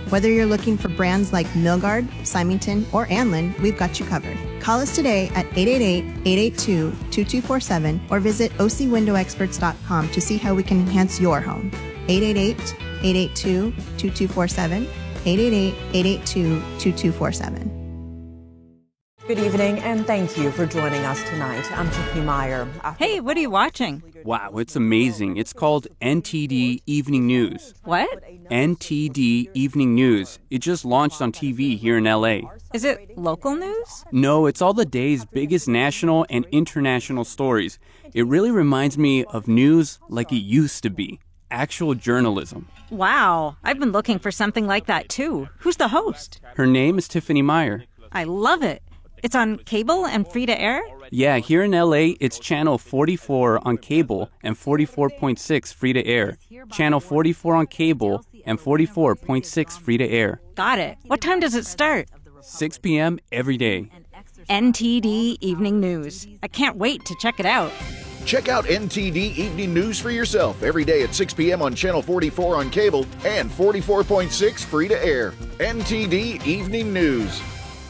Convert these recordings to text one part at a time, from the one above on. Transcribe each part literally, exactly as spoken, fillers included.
Whether you're looking for brands like Milgard, Symington, or Anlin, we've got you covered. Call us today at eight eight eight, eight eight two, two two four seven or visit O C window experts dot com to see how we can enhance your home. eight eight eight, eight eight two, two two four seven, eight eight eight, eight eight two, two two four seven. Good evening, and thank you for joining us tonight. I'm Tiffany Meyer. Hey, what are you watching? Wow, it's amazing. It's called N T D Evening News. What? N T D Evening News. It just launched on T V here in L A. Is it local news? No, it's all the day's biggest national and international stories. It really reminds me of news like it used to be. Actual journalism. Wow, I've been looking for something like that too. Who's the host? Her name is Tiffany Meyer. I love it. It's on cable and free to air? Yeah, here in L A, it's channel forty-four on cable and forty-four point six free to air. Channel forty-four on cable and forty-four point six free to air. Got it. What time does it start? six p.m. every day. N T D Evening News. I can't wait to check it out. Check out N T D Evening News for yourself every day at six p.m. on Channel forty-four on cable and forty-four point six free to air. N T D Evening News.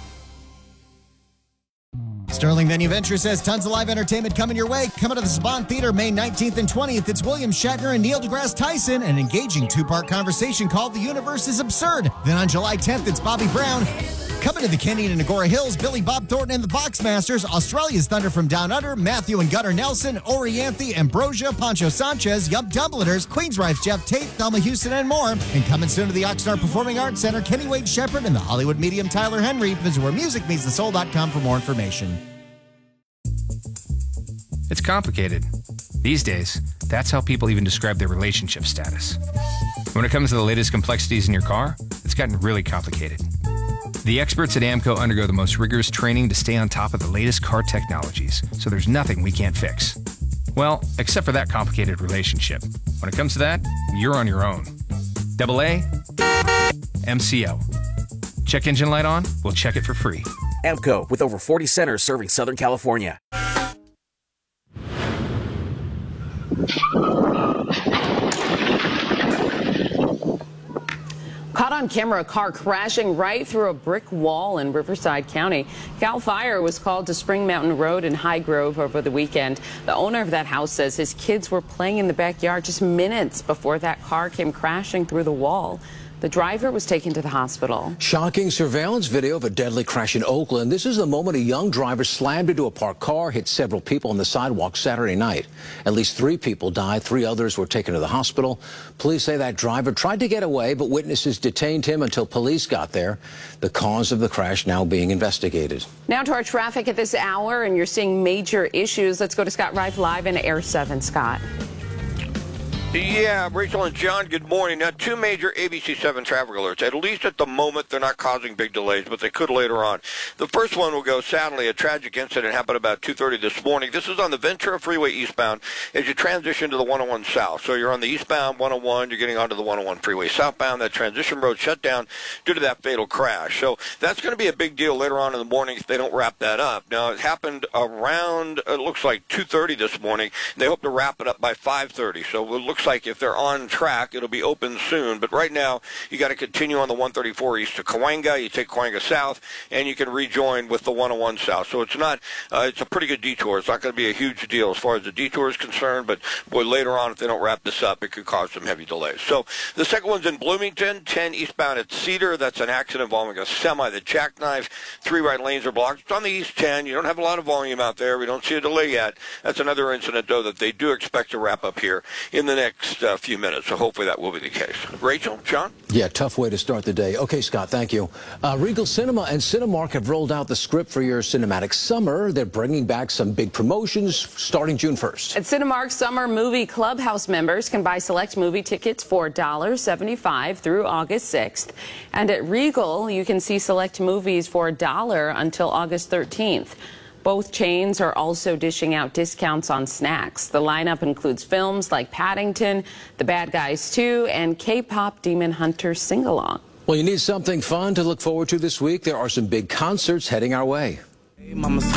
Sterling Venue Ventures says tons of live entertainment coming your way. Coming to the Saban Theater May nineteenth and twentieth. It's William Shatner and Neil deGrasse Tyson, an engaging two-part conversation called The Universe is Absurd. Then on July tenth, it's Bobby Brown. Coming to the Kenyon and Agora Hills, Billy Bob Thornton and the Boxmasters, Australia's Thunder from Down Under, Matthew and Gunnar Nelson, Orianthe, Ambrosia, Pancho Sanchez, Yub Dubliners, Queensryche's Jeff Tate, Thelma Houston, and more. And coming soon to the Oxnard Performing Arts Center, Kenny Wade Shepherd and the Hollywood medium Tyler Henry. Visit where music meets the soul dot com for more information. It's complicated. These days, that's how people even describe their relationship status. When it comes to the latest complexities in your car, it's gotten really complicated. The experts at AAMCO undergo the most rigorous training to stay on top of the latest car technologies, so there's nothing we can't fix. Well, except for that complicated relationship. When it comes to that, you're on your own. Double A, M C O. Check engine light on? We'll check it for free. AAMCO, with over forty centers serving Southern California. Caught on camera, a car crashing right through a brick wall in Riverside County. CAL FIRE was called to Spring Mountain Road in High Grove over the weekend. The owner of that house says his kids were playing in the backyard just minutes before that car came crashing through the wall. The driver was taken to the hospital. Shocking surveillance video of a deadly crash in Oakland. This is the moment a young driver slammed into a parked car, hit several people on the sidewalk Saturday night. At least three people died. Three others were taken to the hospital. Police say that driver tried to get away, but witnesses detained him until police got there. The cause of the crash now being investigated. Now to our traffic at this hour, and you're seeing major issues. Let's go to Scott Reif live in Air seven. Scott. Yeah, Rachel and John, good morning. Now, two major A B C seven traffic alerts. At least at the moment, they're not causing big delays, but they could later on. The first one will go, sadly, a tragic incident happened about two thirty this morning. This is on the Ventura Freeway eastbound as you transition to the one oh one south. So you're on the eastbound one oh one, you're getting onto the one oh one freeway southbound. That transition road shut down due to that fatal crash. So that's going to be a big deal later on in the morning if they don't wrap that up. Now, it happened around, it looks like two thirty this morning. They hope to wrap it up by five thirty. So it looks like if they're on track, it'll be open soon. But right now, you got to continue on the one thirty-four east to Cahuenga. You take Cahuenga south, and you can rejoin with the one oh one south. So it's not, uh, it's a pretty good detour. It's not going to be a huge deal as far as the detour is concerned. But boy, later on, if they don't wrap this up, it could cause some heavy delays. So the second one's in Bloomington, ten eastbound at Cedar. That's an accident involving a semi that jackknifed. Three right lanes are blocked. It's on the east ten. You don't have a lot of volume out there. We don't see a delay yet. That's another incident, though, that they do expect to wrap up here in the next a few minutes, so hopefully that will be the case. Rachel, John? Yeah, tough way to start the day. Okay, Scott, thank you. Uh, Regal Cinema and Cinemark have rolled out the script for your cinematic summer. They're bringing back some big promotions starting June first. At Cinemark, Summer Movie Clubhouse members can buy select movie tickets for one dollar seventy-five through August sixth. And at Regal, you can see select movies for a dollar until August thirteenth. Both chains are also dishing out discounts on snacks. The lineup includes films like Paddington, The Bad Guys two, and K-pop Demon Hunter Sing-Along. Well, you need something fun to look forward to this week. There are some big concerts heading our way. Hey, mama,